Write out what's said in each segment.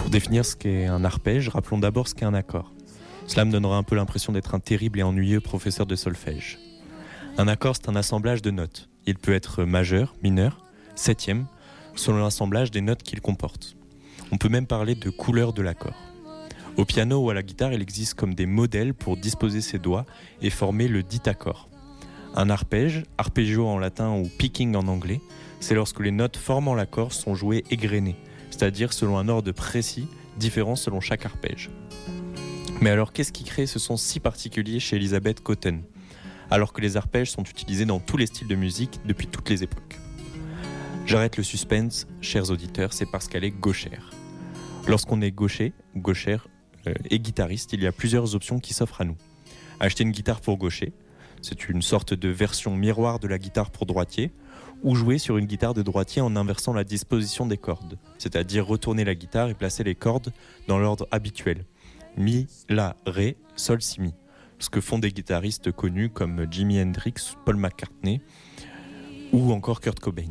Pour définir ce qu'est un arpège, rappelons d'abord ce qu'est un accord. Cela me donnera un peu l'impression d'être un terrible et ennuyeux professeur de solfège. Un accord, c'est un assemblage de notes. Il peut être majeur, mineur, septième, selon l'assemblage des notes qu'il comporte. On peut même parler de couleur de l'accord. Au piano ou à la guitare, il existe comme des modèles pour disposer ses doigts et former le dit accord. Un arpège, arpeggio en latin ou picking en anglais, c'est lorsque les notes formant l'accord sont jouées égrenées, c'est-à-dire selon un ordre précis, différent selon chaque arpège. Mais alors, qu'est-ce qui crée ce son si particulier chez Elisabeth Cotten, alors que les arpèges sont utilisés dans tous les styles de musique depuis toutes les époques? J'arrête le suspense, chers auditeurs, c'est parce qu'elle est gauchère. Lorsqu'on est gauchère et guitariste, il y a plusieurs options qui s'offrent à nous. Acheter une guitare pour gaucher, c'est une sorte de version miroir de la guitare pour droitier, ou jouer sur une guitare de droitier en inversant la disposition des cordes, c'est-à-dire retourner la guitare et placer les cordes dans l'ordre habituel. Mi, La, Ré, Sol, Si, Mi. Ce que font des guitaristes connus comme Jimi Hendrix, Paul McCartney ou encore Kurt Cobain.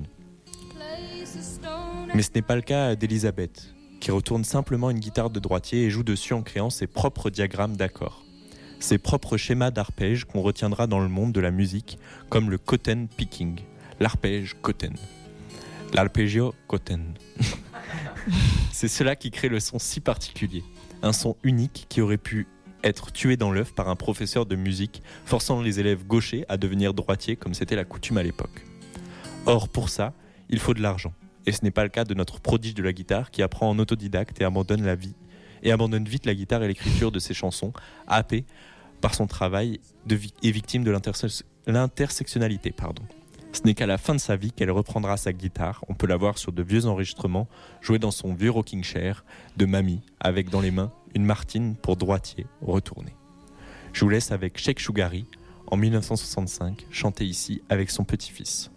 Mais ce n'est pas le cas d'Elisabeth, qui retourne simplement une guitare de droitier et joue dessus en créant ses propres diagrammes d'accords. Ses propres schémas d'arpèges qu'on retiendra dans le monde de la musique comme le Cotten picking, l'arpège Cotten, l'arpeggio Cotten. C'est cela qui crée le son si particulier. Un son unique qui aurait pu être tué dans l'œuf par un professeur de musique, forçant les élèves gauchers à devenir droitiers comme c'était la coutume à l'époque. Or, pour ça, il faut de l'argent. Et ce n'est pas le cas de notre prodige de la guitare qui apprend en autodidacte et abandonne vite la guitare et l'écriture de ses chansons, happé par son travail et victime de l'intersectionnalité. Ce n'est qu'à la fin de sa vie qu'elle reprendra sa guitare. On peut la voir sur de vieux enregistrements, jouer dans son vieux rocking chair de mamie, avec dans les mains une Martine pour droitier retourné. Je vous laisse avec Sheikh Shugari, en 1965, chanté ici avec son petit-fils.